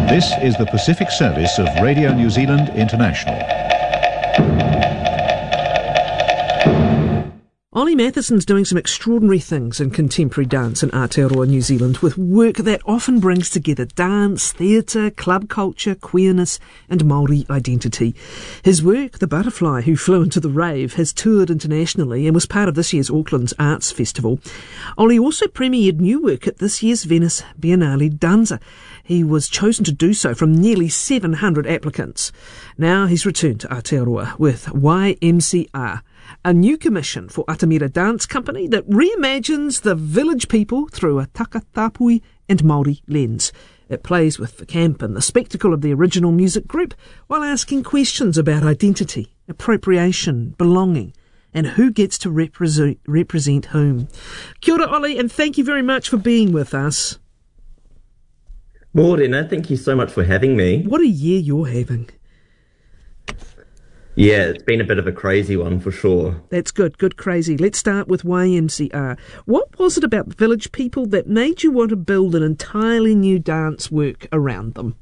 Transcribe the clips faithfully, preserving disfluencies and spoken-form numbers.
This is the Pacific Service of Radio New Zealand International. Ollie Matheson's doing some extraordinary things in contemporary dance in Aotearoa, New Zealand, with work that often brings together dance, theatre, club culture, queerness and Māori identity. His work, The Butterfly Who Flew Into the Rave, has toured internationally and was part of this year's Auckland's Arts Festival. Ollie also premiered new work at this year's Venice Biennale Danza. He was chosen to do so from nearly seven hundred applicants. Now he's returned to Aotearoa with Y M C R, a new commission for Atamira Dance Company that reimagines the village people through a Takatapui and Māori lens. It plays with the camp and the spectacle of the original music group while asking questions about identity, appropriation, belonging, and who gets to represent, represent whom. Kia ora, Ollie, and thank you very much for being with us. Morena, thank you so much for having me. What a year you're having. Yeah, it's been a bit of a crazy one for sure. That's good, good crazy. Let's start with Y M C R. What was it about the village people that made you want to build an entirely new dance work around them?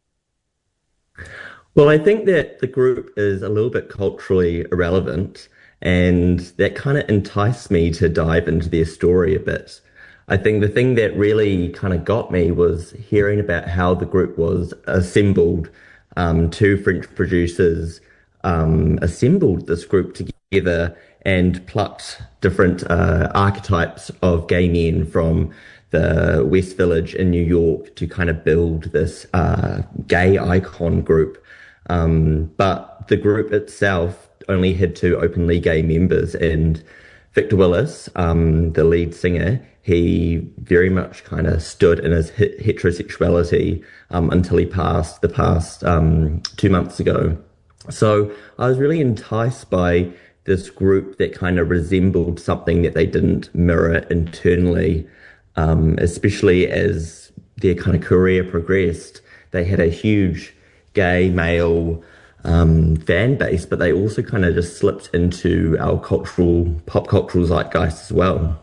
Well, I think that the group is a little bit culturally irrelevant, and that kind of enticed me to dive into their story a bit. I think the thing that really kind of got me was hearing about how the group was assembled. Um, two French producers um, assembled this group together and plucked different uh, archetypes of gay men from the West Village in New York to kind of build this uh, gay icon group. Um, but the group itself only had two openly gay members, and Victor Willis, um, the lead singer, he very much kind of stood in his heterosexuality um, until he passed the past um, two months ago. So I was really enticed by this group that kind of resembled something that they didn't mirror internally, um, especially as their kind of career progressed. They had a huge gay male um, fan base, but they also kind of just slipped into our cultural, pop cultural zeitgeist as well.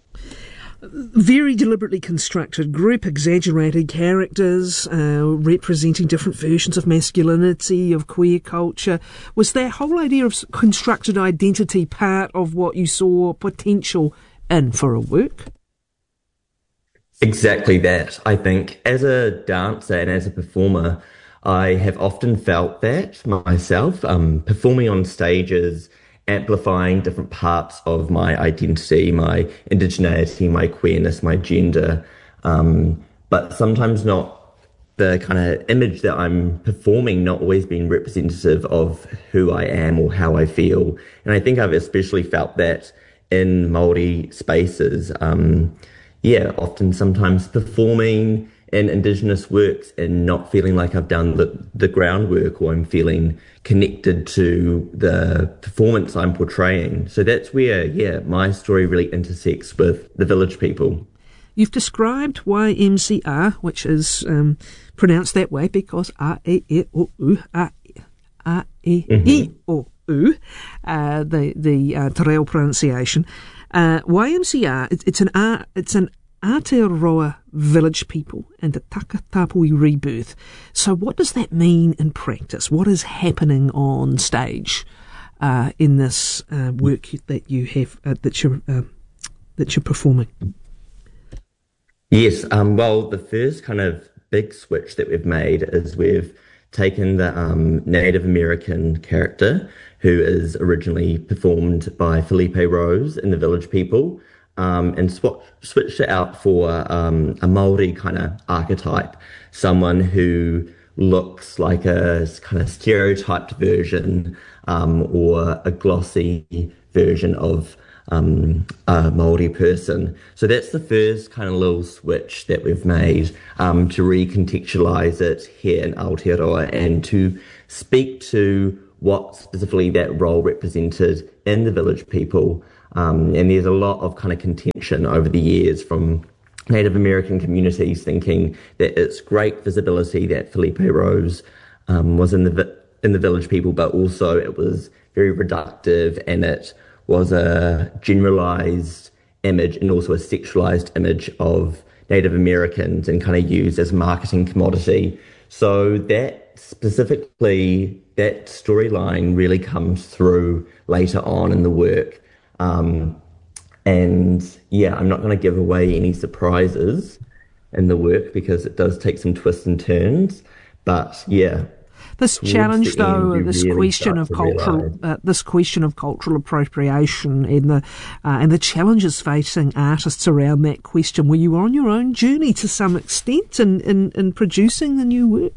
Very deliberately constructed group, exaggerated characters, uh, representing different versions of masculinity, of queer culture. Was that whole idea of constructed identity part of what you saw potential in for a work? Exactly that. I think as a dancer and as a performer, I have often felt that myself, um, performing on stages, amplifying different parts of my identity, my indigeneity, my queerness, my gender, um, but sometimes not the kind of image that I'm performing not always being representative of who I am or how I feel. And I think I've especially felt that in Māori spaces. Um, yeah, often sometimes performing in Indigenous works and not feeling like I've done the, the groundwork, or I'm feeling connected to the performance I'm portraying. So that's where, yeah, my story really intersects with the village people. You've described Y M C R, which is um, pronounced that way because A E E O U, A E E O U, uh, the the uh, te reo pronunciation. Uh, Y M C R, it, it's an uh, it's an Aotearoa village people and a Takatapui rebirth. So what does that mean in practice? What is happening on stage uh, in this uh, work that you have uh, that you're uh, that you're performing? Yes, um, well, the first kind of big switch that we've made is we've taken the um, Native American character, who is originally performed by Felipe Rose in the Village People, Um, and sw- switched it out for um, a Māori kind of archetype, someone who looks like a kind of stereotyped version um, or a glossy version of um, a Māori person. So that's the first kind of little switch that we've made um, to recontextualise it here in Aotearoa and to speak to what specifically that role represented in the village people. Um, and there's a lot of kind of contention over the years from Native American communities thinking that it's great visibility that Felipe Rose um, was in the vi- in the village people, but also it was very reductive and it was a generalized image and also a sexualized image of Native Americans and kind of used as marketing commodity. So that specifically, that storyline really comes through later on in the work. Um, and yeah, I'm not going to give away any surprises in the work because it does take some twists and turns. But yeah. This challenge, though, end, this really question of cultural, uh, this question of cultural appropriation, and the uh, and the challenges facing artists around that question. Were you on your own journey to some extent in in, in producing the new work?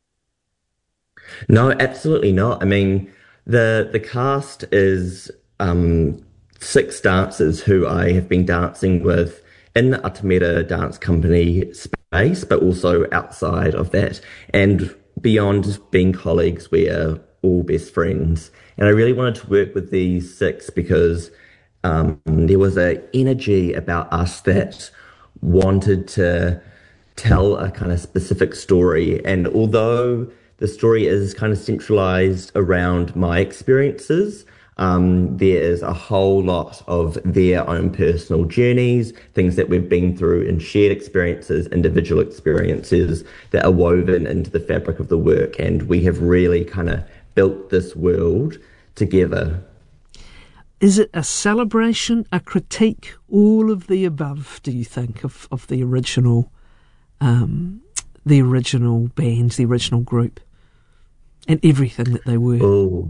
No, absolutely not. I mean, the the cast is um, six dancers who I have been dancing with in the Atamira Dance Company space, but also outside of that, and beyond just being colleagues, we are all best friends. And I really wanted to work with these six because um, there was an energy about us that wanted to tell a kind of specific story. And although the story is kind of centralized around my experiences, Um, there is a whole lot of their own personal journeys, things that we've been through and shared experiences, individual experiences that are woven into the fabric of the work. And we have really kind of built this world together. Is it a celebration, a critique, all of the above, do you think, of, of the original um, the original band, the original group, and everything that they were? Oh.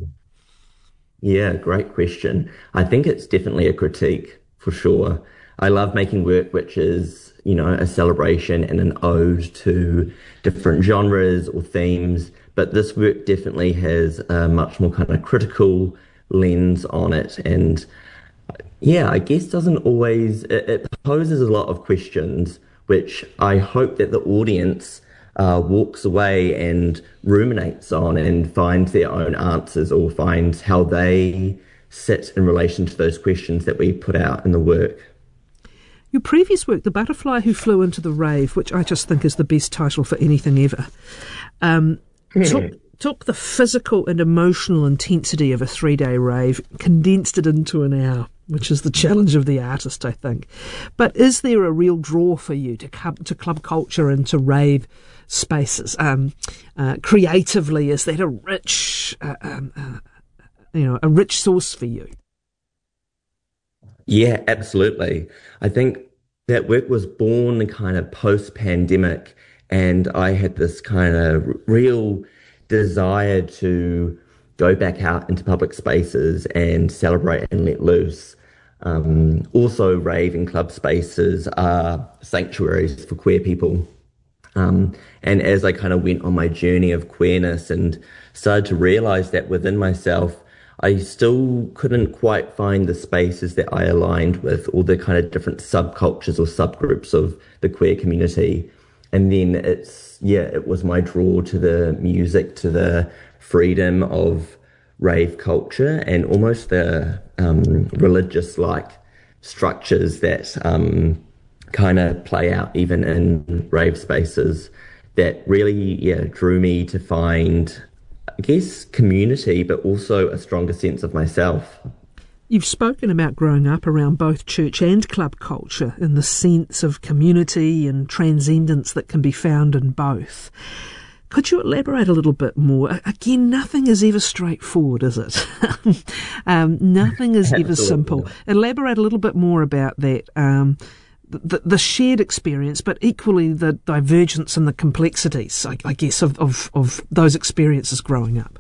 Yeah, great question. I think it's definitely a critique, for sure. I love making work which is, you know, a celebration and an ode to different genres or themes, but this work definitely has a much more kind of critical lens on it. And yeah, I guess doesn't always, it, it poses a lot of questions, which I hope that the audience Uh, walks away and ruminates on and finds their own answers or finds how they sit in relation to those questions that we put out in the work. Your previous work, The Butterfly Who Flew Into the Rave, which I just think is the best title for anything ever, um, took, took the physical and emotional intensity of a three-day rave, condensed it into an hour, which is the challenge of the artist, I think. But is there a real draw for you to come to club culture and to rave spaces um, uh, creatively? Is that a rich, uh, um, uh, you know, a rich source for you? Yeah, absolutely. I think that work was born kind of post-pandemic, and I had this kind of real desire to go back out into public spaces and celebrate and let loose. Um, also, rave and club spaces are sanctuaries for queer people. Um, and as I kind of went on my journey of queerness and started to realize that within myself, I still couldn't quite find the spaces that I aligned with, all the kind of different subcultures or subgroups of the queer community. And then it's, yeah, it was my draw to the music, to the freedom of rave culture and almost the um, religious-like structures that um, kind of play out even in rave spaces that really, yeah, drew me to find, I guess, community, but also a stronger sense of myself. You've spoken about growing up around both church and club culture and the sense of community and transcendence that can be found in both. Could you elaborate a little bit more? Again, nothing is ever straightforward, is it? um, nothing is ever simple. Elaborate a little bit more about that, um, the, the shared experience, but equally the divergence and the complexities, I, I guess, of, of, of those experiences growing up.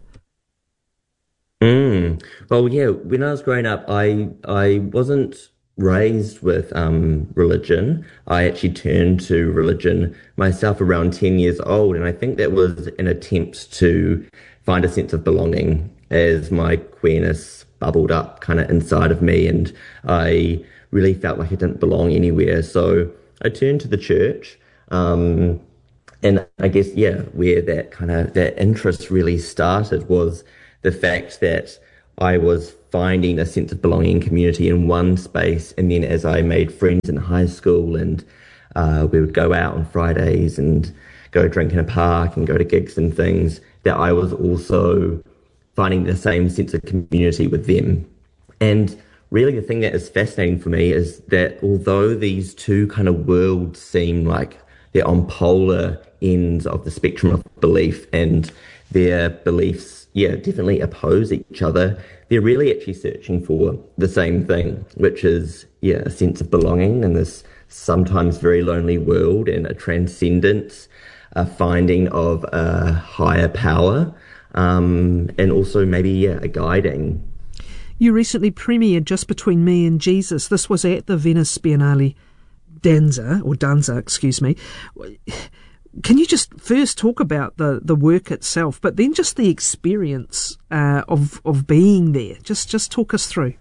Mm. Well, yeah, when I was growing up, I I wasn't raised with um, religion. I actually turned to religion myself around ten years old, and I think that was an attempt to find a sense of belonging as my queerness bubbled up kind of inside of me, and I really felt like I didn't belong anywhere. So I turned to the church, um, and I guess, yeah, where that kind of, that interest really started was the fact that I was finding a sense of belonging and community in one space. And then as I made friends in high school and uh, we would go out on Fridays and go drink in a park and go to gigs and things, that I was also finding the same sense of community with them. And really the thing that is fascinating for me is that although these two kind of worlds seem like they're on polar ends of the spectrum of belief, and their beliefs, yeah, definitely oppose each other, they're really actually searching for the same thing, which is, yeah, a sense of belonging in this sometimes very lonely world, and a transcendence, a finding of a higher power, um, and also maybe, yeah, a guiding. You recently premiered Just Between Me and Jesus. This was at the Venice Biennale Danza, or Danza, excuse me. Can you just first talk about the, the work itself, but then just the experience uh, of of being there? Just just talk us through.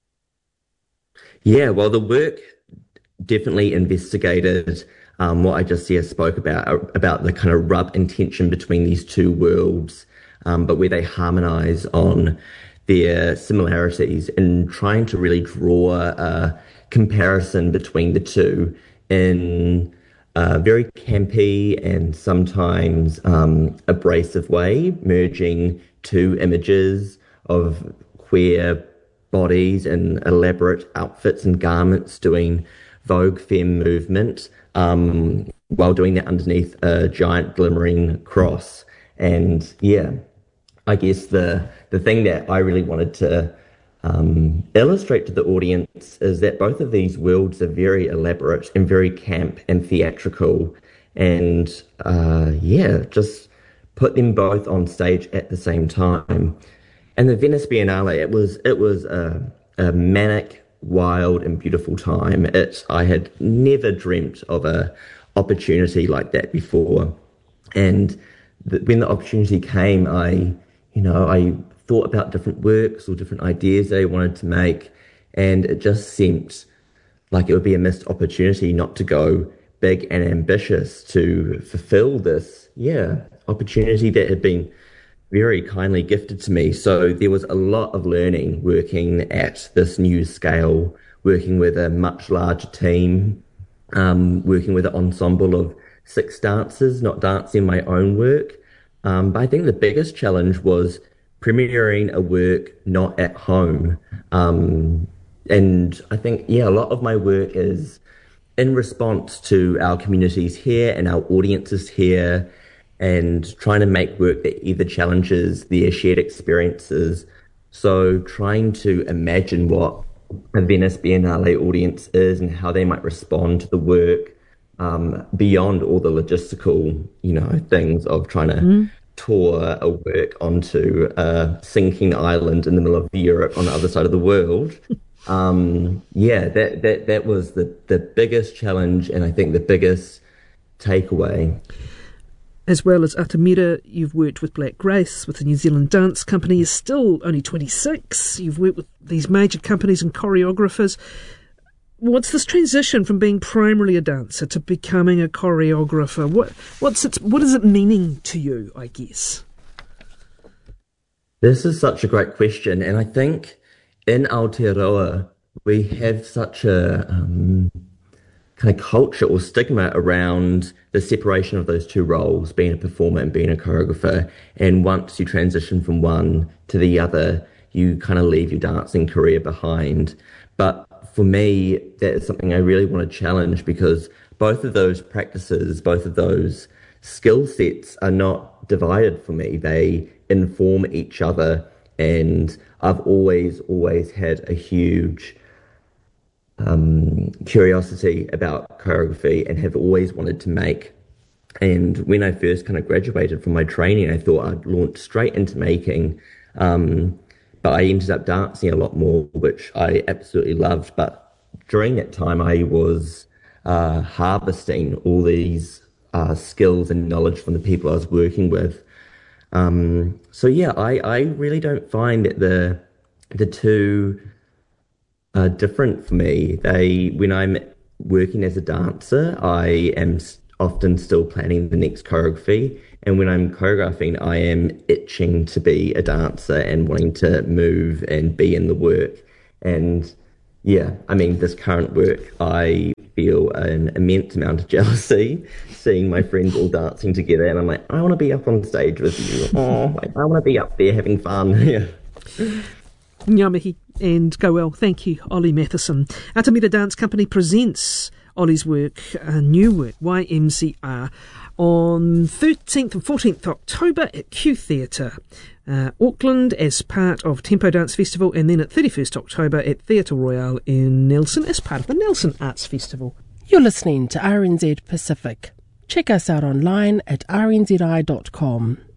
Yeah, well, the work definitely investigated um, what I just yeah, spoke about, about the kind of rub and tension between these two worlds, um, but where they harmonise on their similarities, and trying to really draw a comparison between the two in a very campy and sometimes um, abrasive way, merging two images of queer bodies in elaborate outfits and garments doing Vogue femme movement, um, while doing that underneath a giant glimmering cross. And yeah, I guess the the thing that I really wanted to um, illustrate to the audience is that both of these worlds are very elaborate and very camp and theatrical, and uh, yeah, just put them both on stage at the same time. And the Venice Biennale, it was it was a, a manic, wild, and beautiful time. It I had never dreamt of a opportunity like that before, and the, when the opportunity came, I you know I thought about different works or different ideas that I wanted to make, and it just seemed like it would be a missed opportunity not to go big and ambitious to fulfill this, yeah, opportunity that had been very kindly gifted to me. So there was a lot of learning working at this new scale, working with a much larger team, um, working with an ensemble of six dancers, not dancing my own work. Um, but I think the biggest challenge was premiering a work not at home. Um, and I think, yeah, a lot of my work is in response to our communities here and our audiences here, and trying to make work that either challenges their shared experiences. So trying to imagine what a Venice Biennale audience is and how they might respond to the work, um, beyond all the logistical, you know, things of trying to mm. tour a work onto a sinking island in the middle of Europe on the other side of the world. Um, yeah, that, that, that was the, the biggest challenge, and I think the biggest takeaway. As well as Atamira, you've worked with Black Grace, with the New Zealand Dance Company. You're still only twenty-six. You've worked with these major companies and choreographers. What's this transition from being primarily a dancer to becoming a choreographer? What what's it, what is it meaning to you, I guess? This is such a great question. And I think in Aotearoa, we have such a um, kind of culture or stigma around the separation of those two roles, being a performer and being a choreographer. And once you transition from one to the other, you kind of leave your dancing career behind. But for me, that is something I really want to challenge, because both of those practices, both of those skill sets are not divided for me. They inform each other. And I've always, always had a huge um, curiosity about choreography and have always wanted to make. And when I first kind of graduated from my training, I thought I'd launch straight into making. Um, but I ended up dancing a lot more, which I absolutely loved. But during that time, I was uh, harvesting all these uh, skills and knowledge from the people I was working with. Um, so yeah, I, I really don't find that the the two are different for me. They, when I'm working as a dancer, I am often still planning the next choreography, and when I'm choreographing, I am itching to be a dancer and wanting to move and be in the work. And yeah, I mean, this current work, I feel an immense amount of jealousy seeing my friends all dancing together, and I'm like, I want to be up on stage with you. Oh, like, I want to be up there having fun. Yeah. Ngā mihi. and go well. Thank you, Ollie Matheson. Atamira Dance Company presents Ollie's work, uh, new work, Y M C R, on thirteenth and fourteenth October at Q Theatre, uh, Auckland, as part of Tempo Dance Festival, and then at thirty-first October at Theatre Royale in Nelson as part of the Nelson Arts Festival. You're listening to R N Z Pacific. Check us out online at r n z i dot com.